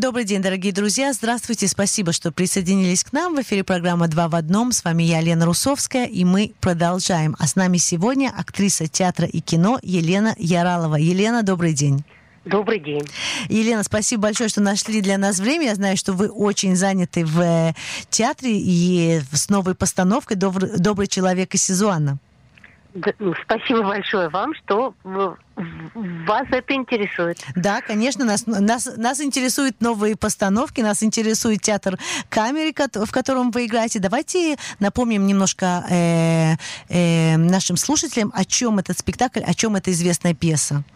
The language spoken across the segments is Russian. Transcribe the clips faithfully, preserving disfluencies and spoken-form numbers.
Добрый день, дорогие друзья. Здравствуйте. Спасибо, что присоединились к нам. В эфире программа «Два в одном». С вами я, Лена Русовская, и мы продолжаем. А с нами сегодня актриса театра и кино Елена Яралова. Елена, добрый день. Добрый день. Елена, спасибо большое, что нашли для нас время. Я знаю, что вы очень заняты в театре и с новой постановкой «Добрый, добрый человек» из Сизуана. Спасибо большое вам, что вас это интересует. Да, конечно, нас, нас, нас интересуют новые постановки, нас интересует театр камеры, в котором вы играете. Давайте напомним немножко э, э, нашим слушателям, о чем этот спектакль, о чем эта известная пьеса.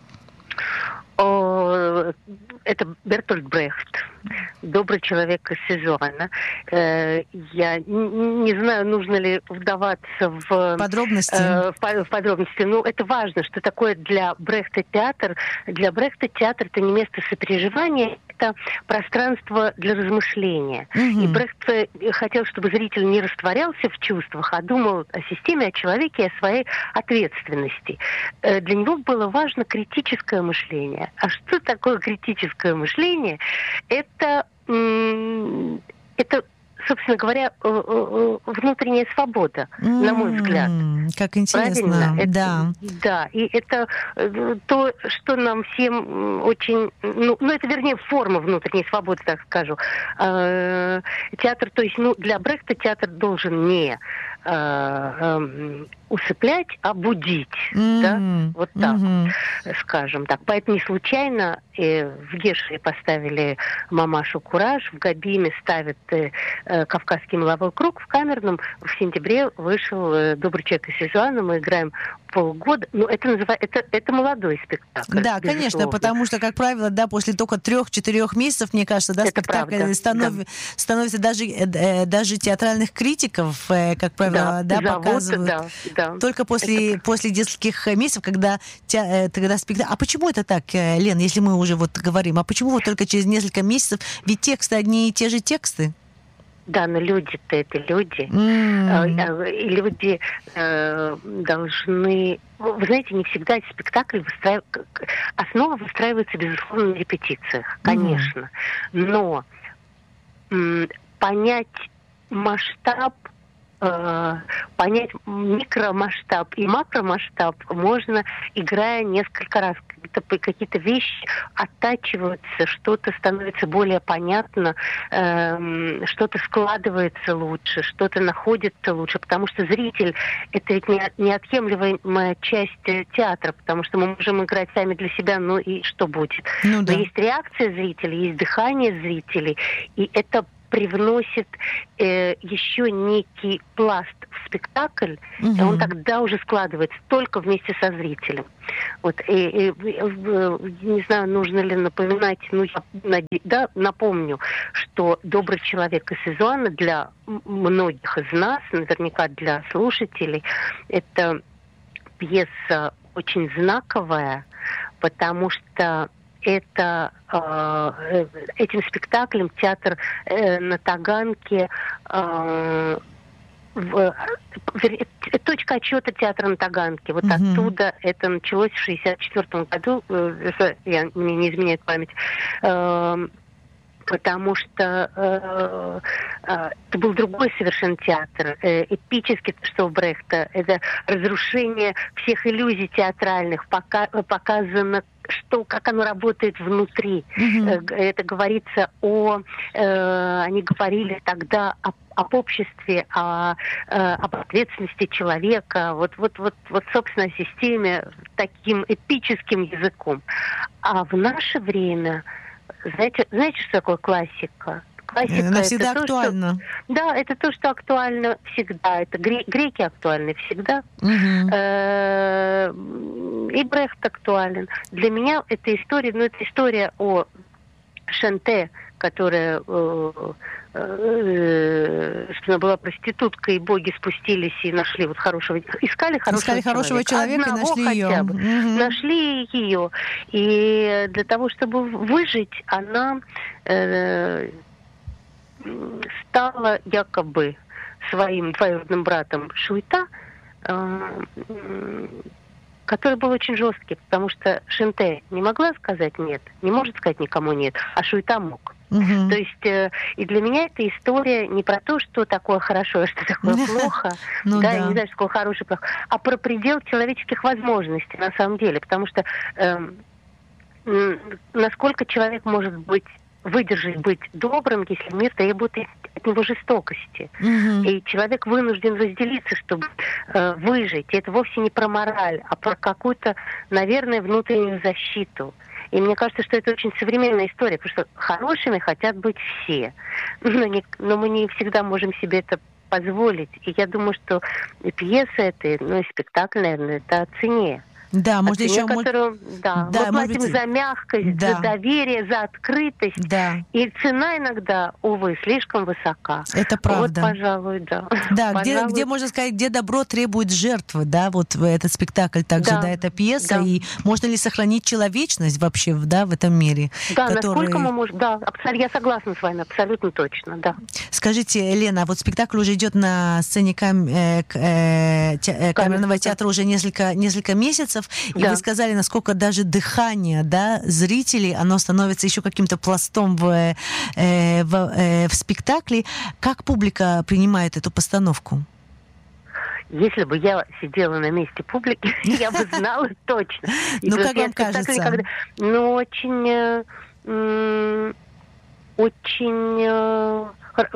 О, это Бертольд Брехт, «Добрый человек из Сизуана». Э, я не знаю, нужно ли вдаваться в подробности. Э, в, в подробности. Ну, это важно, что такое для Брехта театр. Для Брехта театр — это не место сопереживания, это пространство для размышления. Mm-hmm. И Брехт хотел, чтобы зритель не растворялся в чувствах, а думал о системе, о человеке и о своей ответственности. Э, для него было важно критическое мышление. А что такое критическое мышление? Это, это, собственно говоря, внутренняя свобода, mm, на мой взгляд. Как интересно. Это, да. Да, и это то, что нам всем очень... Ну, ну, это, вернее, форма внутренней свободы, так скажу. Театр, то есть, ну, для Брехта театр должен не усыплять, а будить, mm-hmm. да, вот так, mm-hmm. скажем так. Поэтому не случайно э, в Гешеве поставили «Мамашу Кураж», в Габиме ставят э, э, «Кавказский меловой круг», в Камерном в сентябре вышел э, «Добрый человек из Сизуана», мы играем полгода, но это называется, это, это молодой спектакль. Да, конечно, потому что, как правило, да, после только трех-четырех месяцев, мне кажется, да, это спектакль станов... да. становится даже, э, даже театральных критиков, э, как правило, да, да показывают. Да, да. Только после, это... после нескольких месяцев, когда, когда спектакль... А почему это так, Лен, если мы уже вот говорим, а почему вот только через несколько месяцев, ведь тексты одни и те же тексты? Да, но люди-то это люди. Mm. И люди э, должны... Вы знаете, не всегда спектакль выстраив... Основа выстраивается, безусловно, на репетициях, конечно. Mm. Но м, понять масштаб, э, понять микромасштаб и макромасштаб можно, играя несколько раз. Какие-то, какие-то вещи оттачиваются, что-то становится более понятно, э, что-то складывается лучше, что-то находится лучше, потому что зритель — это ведь не, неотъемлемая часть театра, потому что мы можем играть сами для себя, ну и что будет? Ну, да. Но есть реакция зрителей, есть дыхание зрителей, и это привносит э, еще некий пласт в спектакль, угу. и он тогда уже складывается только вместе со зрителем. Вот, и, и, и, не знаю, нужно ли напоминать, ну, я наде... да, напомню, что «Добрый человек из Сизуана» для многих из нас, наверняка для слушателей, это пьеса очень знаковая, потому что это э, этим спектаклем театр э, на Таганке, э, в, в, точка отсчета театра на Таганке. Вот mm-hmm. оттуда это началось в шестьдесят четвёртом году, э, я, мне не изменяет память, э, потому что э, э, это был другой совершенно театр. Э, эпический, что у Брехта, это разрушение всех иллюзий театральных, пока, показано, что, как оно работает внутри. Mm-hmm. Это говорится о... Э, они говорили тогда о, об обществе, о, э, об ответственности человека, вот, вот, вот, вот, собственно, о системе таким эпическим языком. А в наше время, знаете, знаете, что такое классика? Классика — она всегда это актуальна. То, что, да, это то, что актуально всегда. Это гре- греки актуальны всегда. Угу. И Брехт актуален. Для меня эта история, ну, это история о Шанте, которая э, э, что она была проституткой, и боги спустились и нашли вот хорошего, искали хорошего искали человека, хорошего человека, одного нашли ее. хотя бы. Угу. Нашли ее. И для того, чтобы выжить, она э, стала якобы своим двоюродным братом Шуйта, э, который был очень жесткий, потому что Шенте не могла сказать «нет», не может сказать никому «нет», а Шуйта мог. Угу. То есть э, и для меня эта история не про то, что такое хорошо, а что такое плохо, ну, да, да. я не знаю, что такое хорошее и плохо, а про предел человеческих возможностей на самом деле, потому что э, э, насколько человек может быть, выдержать быть добрым, если мир требует от него жестокости. Угу. И человек вынужден разделиться, чтобы э, выжить. И это вовсе не про мораль, а про какую-то, наверное, внутреннюю защиту. И мне кажется, что это очень современная история, потому что хорошими хотят быть все. Но, не, но мы не всегда можем себе это позволить. И я думаю, что и пьеса это, ну и спектакль, наверное, это о цене. Да, может, цене, еще... которую, да, да, мы платим быть... за мягкость, да. за доверие, за открытость. Да. И цена иногда, увы, слишком высока. Это правда. Вот, пожалуй, да. Да, пожалуй. Где, где, можно сказать, где добро требует жертвы, да, вот этот спектакль также, да, да эта пьеса, да. И можно ли сохранить человечность вообще, да, в этом мире? Да, который... насколько мы можем, да, абсолютно, я согласна с вами, абсолютно точно, да. Скажите, Лена, вот спектакль уже идет на сцене кам... э, э, те... камерного театра уже несколько, несколько месяцев, и да. Вы сказали, насколько даже дыхание, да, зрителей, оно становится еще каким-то пластом в, э, в, э, в спектакле. Как публика принимает эту постановку? Если бы я сидела на месте публики, я бы знала точно. Ну, как вам кажется? Ну, очень... Очень...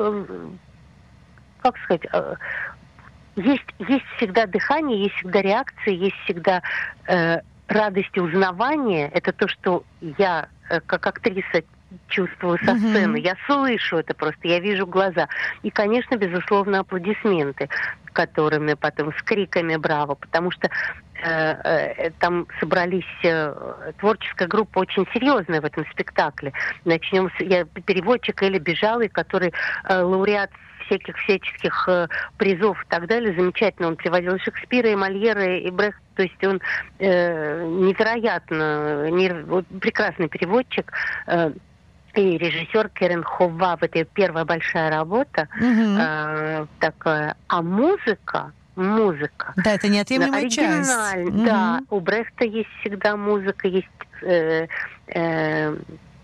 Как сказать... Есть, есть всегда дыхание, есть всегда реакция, есть всегда э, радость узнавания. Это то, что я, э, как актриса, чувствую со сцены. Uh-huh. Я слышу это просто, я вижу глаза. И, конечно, безусловно, аплодисменты, которыми потом с криками «Браво!», потому что э, э, там собрались э, творческая группа очень серьезная в этом спектакле. Начнем с я, переводчик Эли Бежалой, который э, лауреат всяких всяческих э, призов и так далее. Замечательно. Он переводил Шекспира, и Мольера, и Брехт. То есть он э, невероятно, нерв... вот, прекрасный переводчик. Э, и режиссер Керен Хова. Это ее первая большая работа. Mm-hmm. Э, такая. А музыка, музыка. Да, это неотъемлемая часть. Mm-hmm. Да, у Брехта есть всегда музыка, есть... Э, э,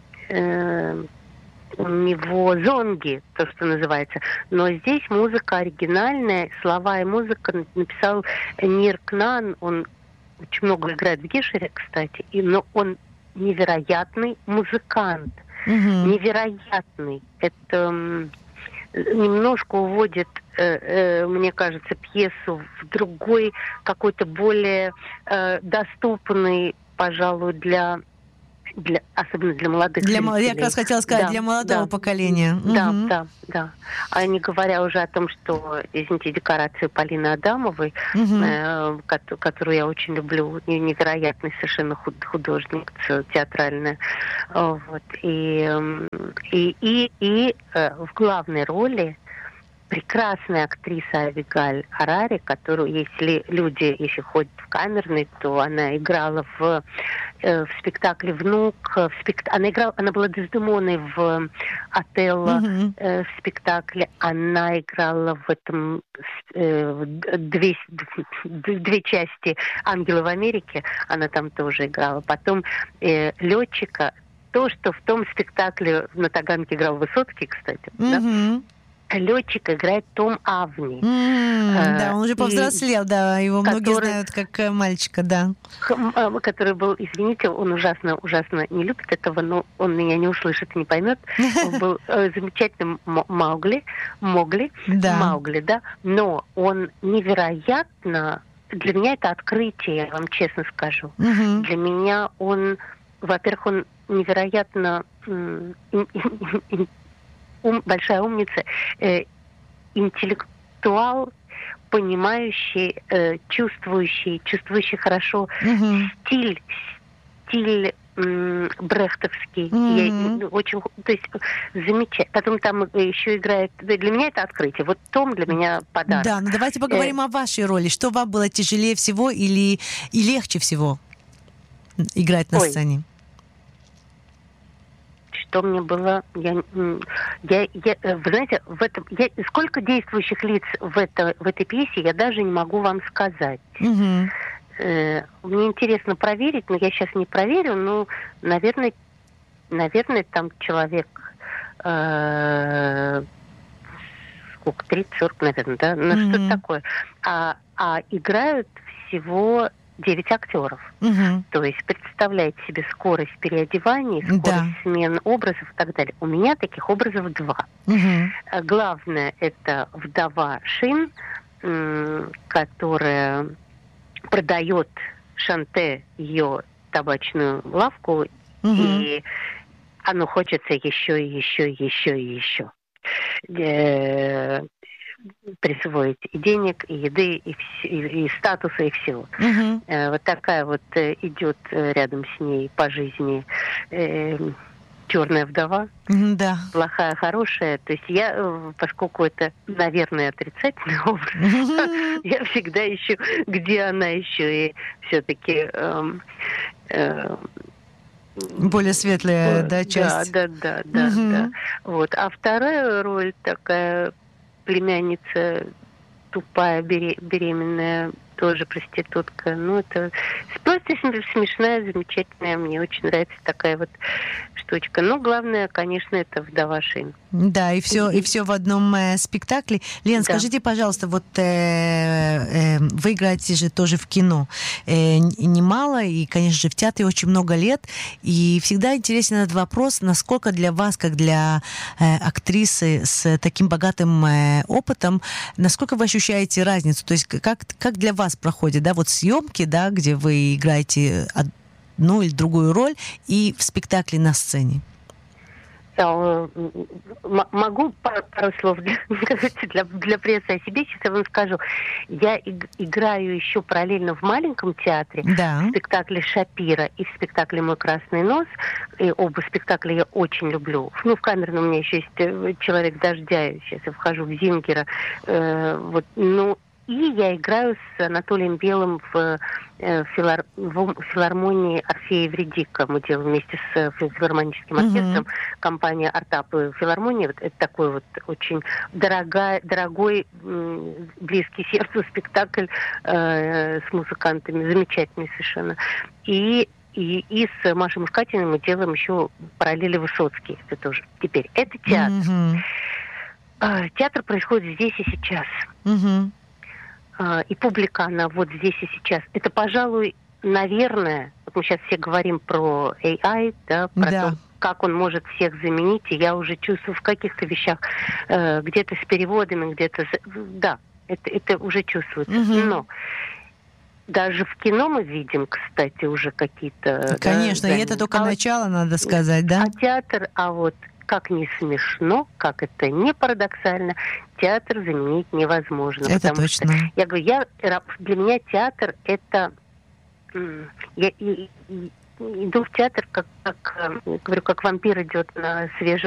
э, у него зонги, то, что называется. Но здесь музыка оригинальная, слова и музыка написал Нир Кнан. Он очень много играет в Гешере, кстати, и, но он невероятный музыкант. Mm-hmm. Невероятный. Это м, немножко уводит, э, э, мне кажется, пьесу в другой, какой-то более э, доступный, пожалуй, для... Для, особенно для молодых для, зрителей. Я как раз хотела сказать, да, для молодого да, поколения. Да, угу. да, да. А не говоря уже о том, что, извините, декорации Полины Адамовой, угу. э, которую я очень люблю, невероятный совершенно художник, театральная. Вот. И, и, и, и э, в главной роли прекрасная актриса Авигаль Харари, которую, если люди, если ходят в камерный, то она играла в, э, в спектакле «Внук», в спект... она, играла, она была Дездемоной в «Отелло», mm-hmm. э, в спектакле, она играла в этом э, две, две части «Ангелы в Америке», она там тоже играла. Потом э, летчика, то, что в том спектакле на Таганке играл Высоцкий, кстати, mm-hmm. да? Летчик играет Том Авни. Mm, э, да, он уже повзрослел, и, да, его который, многие знают как мальчика, да. Который был, извините, он ужасно, ужасно не любит этого, но он меня не услышит и не поймет. Он был э, замечательным Маугли, Могли, да. Маугли, да, но он невероятно, для меня это открытие, я вам честно скажу. Mm-hmm. Для меня он, во-первых, он невероятно м- Ум, большая умница, э, интеллектуал, понимающий, э, чувствующий, чувствующий хорошо mm-hmm. стиль, стиль м- брехтовский. Mm-hmm. Я, очень, то есть замечательно. Потом там еще играет. Для меня это открытие. Вот Том для меня подарок. Да, ну давайте поговорим э- о вашей роли. Что вам было тяжелее всего или и легче всего играть на Ой. сцене? Что мне было, я, я, я, вы знаете, в этом, я, сколько действующих лиц в, это, в этой пьесе, я даже не могу вам сказать. Mm-hmm. Э, мне интересно проверить, но я сейчас не проверю, но, наверное, наверное, там человек э, сколько, тридцать-сорок, наверное, да? Ну, mm-hmm. что-то такое. А, а играют всего девять актеров. Mm-hmm. То есть представляете себе скорость переодеваний, скорость да. смен образов и так далее. У меня таких образов два. Mm-hmm. Главное, это вдова Шин, которая продает Шанте ее табачную лавку, угу. и оно хочется еще и еще и еще и еще. Э, присвоить и денег, и еды, и, вс- и, и статуса, и всего. Угу. Э, вот такая вот э, идет рядом с ней по жизни э, черная вдова, да. плохая, хорошая. То есть я, поскольку это, наверное, отрицательный образ, я всегда ищу, где она еще и все-таки эм, э, более светлая, да, часть. Да, да, да, да, угу. да. Вот. А вторая роль такая племянница тупая, беременная, тоже проститутка. Ну, это просто смешная, замечательная. Мне очень нравится такая вот штучка. Но главное, конечно, это вдова Шин. Да, и все, и, и все в одном э, спектакле. Лен, да. скажите, пожалуйста, вот э, э, вы играете же тоже в кино э, немало, и, конечно же, в театре очень много лет. И всегда интересен этот вопрос, насколько для вас, как для э, актрисы с таким богатым э, опытом, насколько вы ощущаете разницу? То есть как, как для вас проходит, да, вот съемки, да, где вы играете одну или другую роль, и в спектакле на сцене? Да, могу пару, пару слов для, для, для прессы о себе. Сейчас я вам скажу. Я иг- играю еще параллельно в маленьком театре, да. в спектакле «Шапира» и в спектакле «Мой красный нос». И оба спектакля я очень люблю. Ну, в камерном у меня еще есть «Человек дождя». Сейчас я вхожу в Зингера. Э, вот, ну, и я играю с Анатолием Белым в, э, филар... в филармонии Орфея Эвридика. Мы делаем вместе с филармоническим оркестром, uh-huh. компания «Артап» и филармония. Вот это такой вот очень дорогой, дорогой близкий сердцу спектакль э, с музыкантами. Замечательный совершенно. И И, и с Машей Мускатиной мы делаем еще параллели Высоцкий. Это тоже. Теперь, это театр. Uh-huh. А, театр происходит здесь и сейчас. Uh-huh. А, и публика, она вот здесь и сейчас. Это, пожалуй, наверное, вот мы сейчас все говорим про эй ай, да, про да. то, как он может всех заменить, и я уже чувствую в каких-то вещах, э, где-то с переводами, где-то... Да, это, это уже чувствуется. Uh-huh. Но... Даже в кино мы видим, кстати, уже какие-то... Конечно, да, и это только а начало, надо сказать, да? А театр, а вот как не смешно, как это не парадоксально, театр заменить невозможно. Это точно. Что, я говорю, я, для меня театр это... Я, я, я иду в театр, как, как, говорю, как вампир идет на свежий